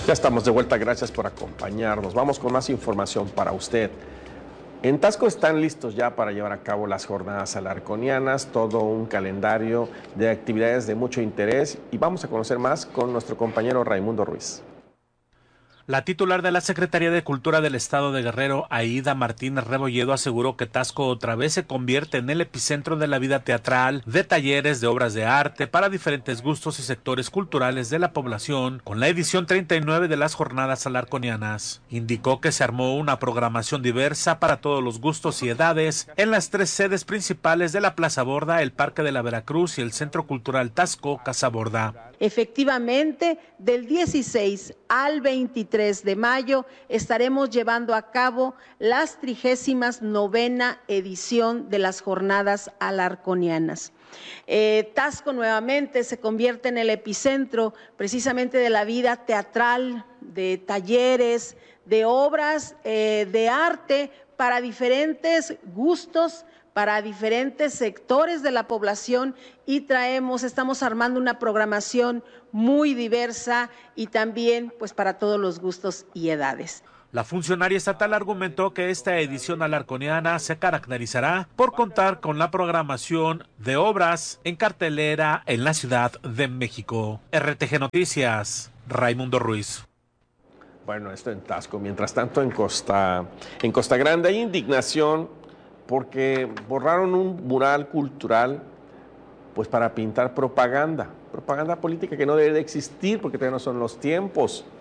Ya estamos de vuelta, gracias por acompañarnos. Vamos con más información para usted. En Taxco están listos ya para llevar a cabo las jornadas alarconianas, todo un calendario de actividades de mucho interés, y vamos a conocer más con nuestro compañero Raimundo Ruiz. La titular de la Secretaría de Cultura del Estado de Guerrero, Aída Martínez Rebolledo, aseguró que Taxco otra vez se convierte en el epicentro de la vida teatral, de talleres, de obras de arte para diferentes gustos y sectores culturales de la población, con la edición 39 de las Jornadas Alarconianas. Indicó que se armó una programación diversa para todos los gustos y edades en las 3 sedes principales de la Plaza Borda, el Parque de la Veracruz y el Centro Cultural Taxco Casa Borda. Efectivamente, del 16 al 23 de mayo estaremos llevando a cabo las 39ª edición de las Jornadas Alarconianas. Taxco nuevamente se convierte en el epicentro precisamente de la vida teatral, de talleres, de obras de arte para diferentes gustos, para diferentes sectores de la población, y estamos armando una programación muy diversa y también pues para todos los gustos y edades. La funcionaria estatal argumentó que esta edición alarconiana se caracterizará por contar con la programación de obras en cartelera en la Ciudad de México. RTG Noticias, Raimundo Ruiz. Bueno, esto en Taxco. Mientras tanto, en Costa Grande hay indignación porque borraron un mural cultural pues para pintar propaganda política que no debe de existir porque todavía no son los tiempos.